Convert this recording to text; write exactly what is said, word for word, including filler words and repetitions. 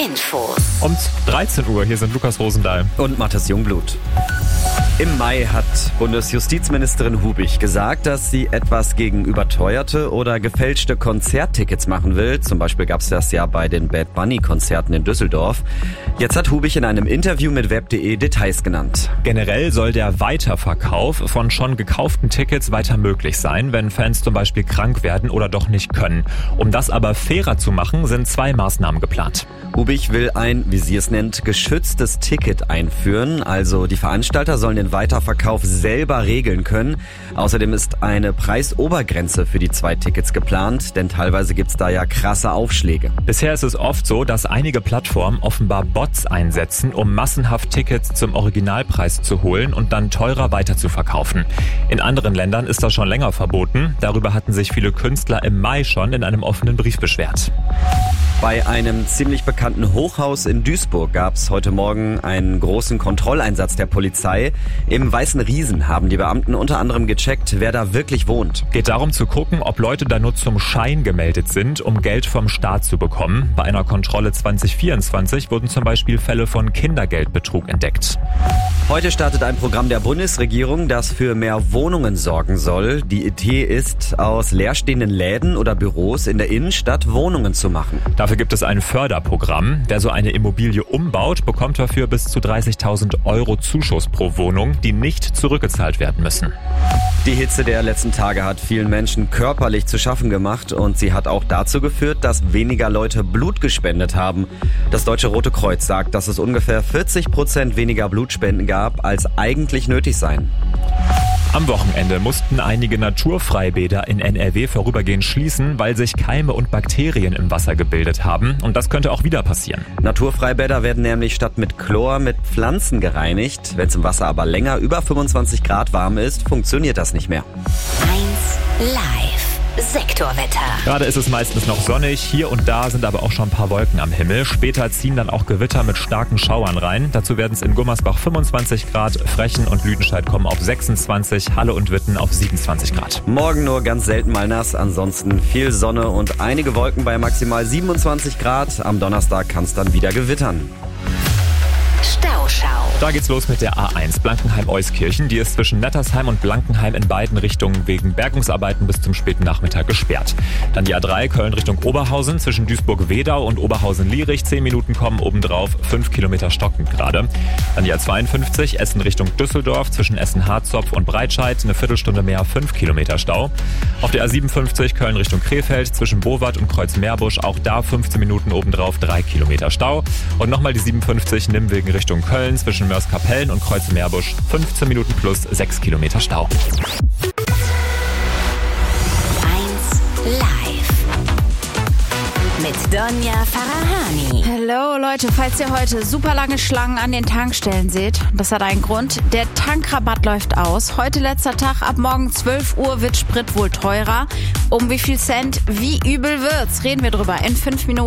Infos. Um dreizehn Uhr, hier sind Lukas Rosendahl und Matthias Jungblut. Im Mai hat Bundesjustizministerin Hubich gesagt, dass sie etwas gegen überteuerte oder gefälschte Konzerttickets machen will. Zum Beispiel gab es das ja bei den Bad Bunny-Konzerten in Düsseldorf. Jetzt hat Hubich in einem Interview mit web punkt de Details genannt. Generell soll der Weiterverkauf von schon gekauften Tickets weiter möglich sein, wenn Fans zum Beispiel krank werden oder doch nicht können. Um das aber fairer zu machen, sind zwei Maßnahmen geplant. Hubich will ein, wie sie es nennt, geschütztes Ticket einführen. Also die Veranstalter sollen den Weiterverkauf selber regeln können. Außerdem ist eine Preisobergrenze für die zwei Tickets geplant, denn teilweise gibt's da ja krasse Aufschläge. Bisher ist es oft so, dass einige Plattformen offenbar Bots einsetzen, um massenhaft Tickets zum Originalpreis zu holen und dann teurer weiterzuverkaufen. In anderen Ländern ist das schon länger verboten. Darüber hatten sich viele Künstler im Mai schon in einem offenen Brief beschwert. Bei einem ziemlich bekannten Hochhaus in Duisburg gab es heute Morgen einen großen Kontrolleinsatz der Polizei. Im Weißen Riesen haben die Beamten unter anderem gecheckt, wer da wirklich wohnt. Geht darum zu gucken, ob Leute da nur zum Schein gemeldet sind, um Geld vom Staat zu bekommen. Bei einer Kontrolle zwanzig vierundzwanzig wurden zum Beispiel Fälle von Kindergeldbetrug entdeckt. Heute startet ein Programm der Bundesregierung, das für mehr Wohnungen sorgen soll. Die Idee ist, aus leerstehenden Läden oder Büros in der Innenstadt Wohnungen zu machen. Dafür gibt es ein Förderprogramm. Wer so eine Immobilie umbaut, bekommt dafür bis zu dreißigtausend Euro Zuschuss pro Wohnung, die nicht zurückgezahlt werden müssen. Die Hitze der letzten Tage hat vielen Menschen körperlich zu schaffen gemacht und sie hat auch dazu geführt, dass weniger Leute Blut gespendet haben. Das Deutsche Rote Kreuz sagt, dass es ungefähr vierzig Prozent weniger Blutspenden gab, als eigentlich nötig seien. Am Wochenende mussten einige Naturfreibäder in N R W vorübergehend schließen, weil sich Keime und Bakterien im Wasser gebildet haben. Und das könnte auch wieder passieren. Naturfreibäder werden nämlich statt mit Chlor mit Pflanzen gereinigt. Wenn es im Wasser aber länger über fünfundzwanzig Grad warm ist, funktioniert das nicht mehr. eins Live. Sektorwetter. Gerade ist es meistens noch sonnig, hier und da sind aber auch schon ein paar Wolken am Himmel. Später ziehen dann auch Gewitter mit starken Schauern rein. Dazu werden es in Gummersbach fünfundzwanzig Grad, Frechen und Lüdenscheid kommen auf sechsundzwanzig, Halle und Witten auf siebenundzwanzig Grad. Morgen nur ganz selten mal nass, ansonsten viel Sonne und einige Wolken bei maximal siebenundzwanzig Grad. Am Donnerstag kann es dann wieder gewittern. Stauschau. Da geht's los mit der A eins Blankenheim-Euskirchen. Die ist zwischen Nettersheim und Blankenheim in beiden Richtungen wegen Bergungsarbeiten bis zum späten Nachmittag gesperrt. Dann die A drei Köln Richtung Oberhausen zwischen Duisburg-Wedau und Oberhausen-Lierich. Zehn Minuten kommen obendrauf, fünf Kilometer stockend gerade. Dann die A zweiundfünfzig Essen Richtung Düsseldorf zwischen Essen-Harzopf und Breitscheid. Eine Viertelstunde mehr, fünf Kilometer Stau. Auf der A siebenundfünfzig Köln Richtung Krefeld zwischen Bowart und Kreuzmeerbusch. Auch da fünfzehn Minuten obendrauf, drei Kilometer Stau. Und nochmal die siebenundfünfzig Nimwegen Richtung Köln zwischen Mörs-Kapellen und Kreuzmeerbusch, fünfzehn Minuten plus sechs Kilometer Stau. eins Live. Mit Donja Farahani. Hallo Leute, falls ihr heute super lange Schlangen an den Tankstellen seht, das hat einen Grund. Der Tankrabatt läuft aus. Heute letzter Tag, ab morgen zwölf Uhr wird Sprit wohl teurer. Um wie viel Cent, wie übel wird's? Reden wir drüber in fünf Minuten.